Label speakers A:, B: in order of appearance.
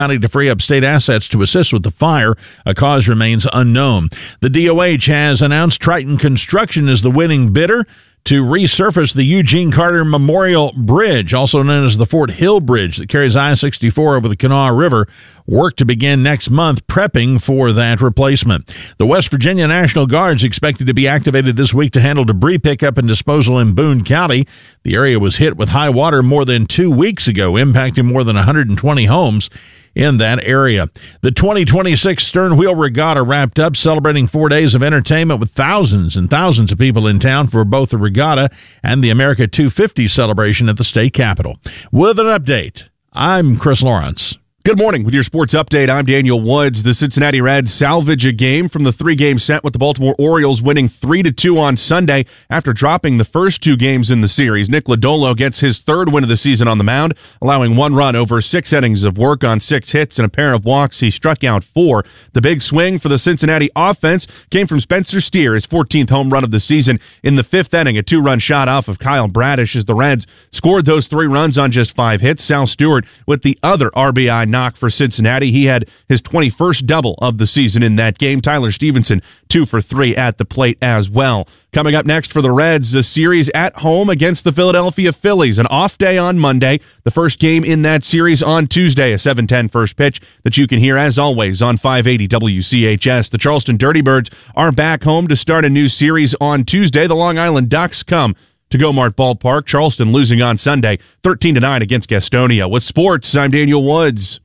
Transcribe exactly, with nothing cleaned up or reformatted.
A: County to free up state assets to assist with the fire. A cause remains unknown. The D O H has announced Triton Construction is the winning bidder to resurface the Eugene Carter Memorial Bridge, also known as the Fort Hill Bridge that carries I sixty-four over the Kanawha River. Work to begin next month prepping for that replacement. The West Virginia National Guard is expected to be activated this week to handle debris pickup and disposal in Boone County. The area was hit with high water more than two weeks ago, impacting more than one hundred twenty homes in that area. The twenty twenty-six Stern Wheel Regatta wrapped up, celebrating four days of entertainment with thousands and thousands of people in town for both the regatta and the America two fifty celebration at the state capitol. With an update, I'm Chris Lawrence.
B: Good morning. With your sports update, I'm Daniel Woods. The Cincinnati Reds salvage a game from the three-game set with the Baltimore Orioles winning three to two on Sunday after dropping the first two games in the series. Nick Lodolo gets his third win of the season on the mound, allowing one run over six innings of work on six hits and a pair of walks. He struck out four. The big swing for the Cincinnati offense came from Spencer Steer, his fourteenth home run of the season in the fifth inning, a two-run shot off of Kyle Bradish as the Reds scored those three runs on just five hits. Sal Stewart with the other R B I knock for Cincinnati. He had his twenty-first double of the season in that game. Tyler Stevenson, two for three at the plate as well. Coming up next for the Reds, a series at home against the Philadelphia Phillies. An off day on Monday. The first game in that series on Tuesday, a seven ten first pitch that you can hear, as always, on five eighty W C H S. The Charleston Dirty Birds are back home to start a new series on Tuesday. The Long Island Ducks come to Go-Mart Ballpark. Charleston losing on Sunday, thirteen to nine against Gastonia. With sports, I'm Daniel Woods.